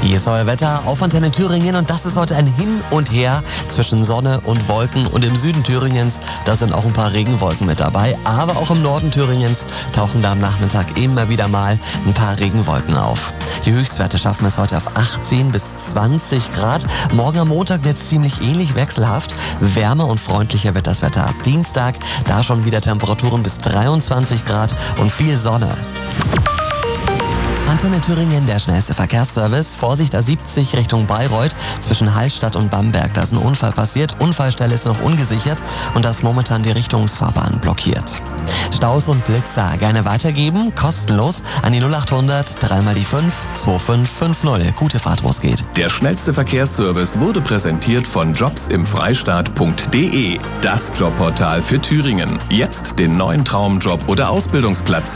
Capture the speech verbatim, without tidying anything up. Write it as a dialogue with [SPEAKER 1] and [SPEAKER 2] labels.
[SPEAKER 1] Hier ist euer Wetter auf Antenne Thüringen und das ist heute ein Hin und Her zwischen Sonne und Wolken und im Süden Thüringens, da sind auch ein paar Regenwolken mit dabei, aber auch im Norden Thüringens tauchen da am Nachmittag immer wieder mal ein paar Regenwolken auf. Die Höchstwerte schaffen es heute auf achtzehn bis zwanzig Grad. Morgen am Montag wird es ziemlich ähnlich wechselhaft. Wärmer und freundlicher wird das Wetter ab Dienstag, da schon wieder Temperaturen bis dreiundzwanzig Grad und viel Sonne. Antenne Thüringen, der schnellste Verkehrsservice. Vorsicht A siebzig Richtung Bayreuth zwischen Hallstatt und Bamberg. Da ist ein Unfall passiert. Unfallstelle ist noch ungesichert und da ist momentan die Richtungsfahrbahn blockiert. Staus und Blitzer gerne weitergeben, kostenlos an die null acht hundert drei mal die fünf zwei fünf fünf null. Gute Fahrt, wo es geht.
[SPEAKER 2] Der schnellste Verkehrsservice wurde präsentiert von jobs im freistaat punkt de. Das Jobportal für Thüringen. Jetzt den neuen Traumjob oder Ausbildungsplatz